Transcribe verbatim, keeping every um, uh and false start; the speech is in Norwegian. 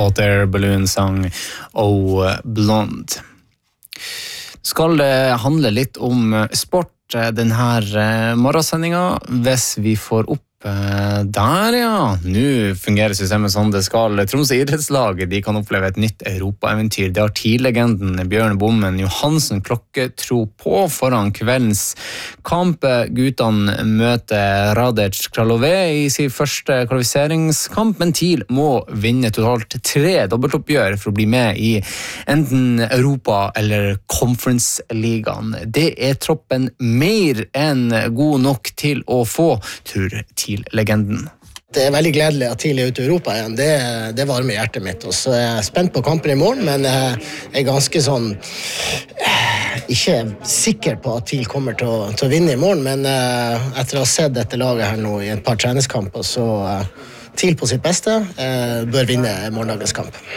Hot Air Balloon sang Oh Blonde. Skal det handle litt om sport denne morgensendinga, hvis vi får opp der, ja. Nå fungerer systemet sånn det skal. Tromsø idrettslag, de kan oppleve et nytt Europa-eventyr. Det har tidlegenden Bjørn Bommen Johansen klokketro på foran kveldens kamp. Guttene møter Radec Kralove i sin første kvalifiseringskamp, men TIL må vinne totalt tre dobbeltoppgjør for å bli med i enten Europa eller Conference-ligaen. Det er troppen mer enn god nok til å få tur til legenden. Det er veldig gledelig at TIL er ute i Europa igjen. Det, det varmer hjertet mitt. Og så er jeg spent på kampen i morgen, men jeg er ganske sånn ikke sikker på at TIL kommer til å, til å vinne i morgen, men etter å ha sett dette laget her nå i et par treningskamper, så TIL på sitt beste bør vinne morgendagens kamp.